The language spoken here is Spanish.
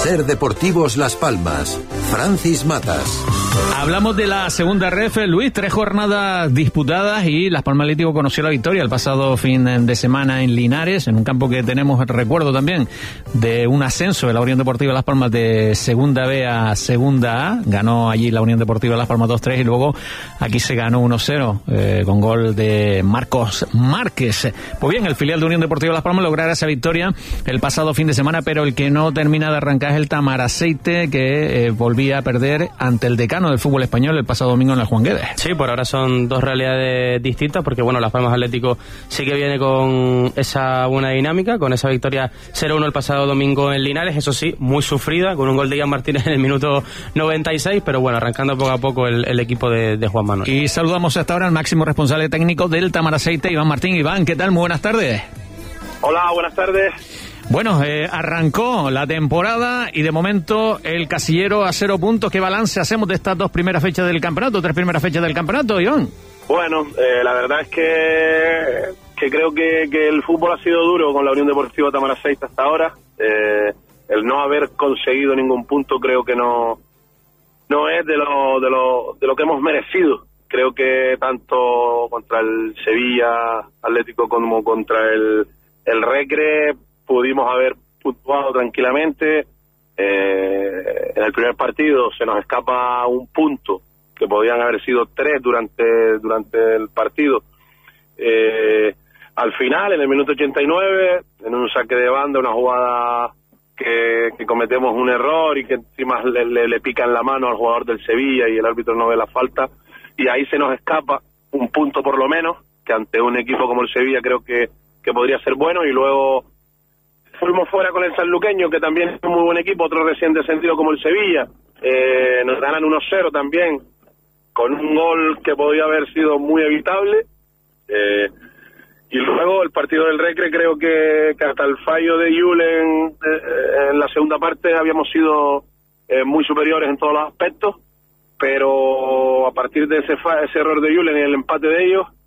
Ser Deportivos Las Palmas. Francis Matas. Hablamos de la segunda ref, Luis, 3 jornadas disputadas y Las Palmas Atlético conoció la victoria el pasado fin de semana en Linares, en un campo que tenemos recuerdo también de un ascenso de la Unión Deportiva Las Palmas de segunda B a segunda A. Ganó allí la Unión Deportiva Las Palmas 2-3 y luego aquí se ganó 1-0 con gol de Marcos Márquez. Pues bien, el filial de Unión Deportiva Las Palmas logrará esa victoria el pasado fin de semana, pero el que no termina de arrancar es el Tamaraceite, que volvía a perder ante el decano del fútbol español el pasado domingo en el Juan Guedes. Sí, por ahora son dos realidades distintas, porque bueno, Las Palmas Atlético sí que viene con esa buena dinámica, con esa victoria 0-1 el pasado domingo en Linares, eso sí, muy sufrida, con un gol de Ian Martínez en el minuto 96, pero bueno, arrancando poco a poco el equipo de Juan Manuel. Y saludamos hasta ahora al máximo responsable técnico del Tamaraceite, Iván Martín. Iván, ¿qué tal? Muy buenas tardes. Hola, buenas tardes. Bueno, arrancó la temporada y de momento el casillero a 0 puntos. ¿Qué balance hacemos de estas 2 primeras fechas del campeonato, 3 primeras fechas del campeonato, Iván? Bueno, la verdad es que creo que el fútbol ha sido duro con la Unión Deportiva Tamaraceite hasta ahora. El no haber conseguido ningún punto creo que no es de lo que hemos merecido. Creo que tanto contra el Sevilla Atlético como contra el Recre pudimos haber puntuado tranquilamente. En el primer partido se nos escapa un punto, que podían haber sido 3 durante el partido. Al final, en el minuto 89, en un saque de banda, una jugada que cometemos un error y que encima le pican la mano al jugador del Sevilla y el árbitro no ve la falta, y ahí se nos escapa un punto por lo menos, que ante un equipo como el Sevilla creo que podría ser bueno. Y luego fuimos fuera con el sanluqueño, que también es un muy buen equipo, otro recién descendido como el Sevilla. Nos ganan 1-0 también, con un gol que podía haber sido muy evitable. Y luego el partido del Recre, creo que hasta el fallo de Julen en la segunda parte habíamos sido muy superiores en todos los aspectos, pero a partir de ese error de Julen y el empate de ellos,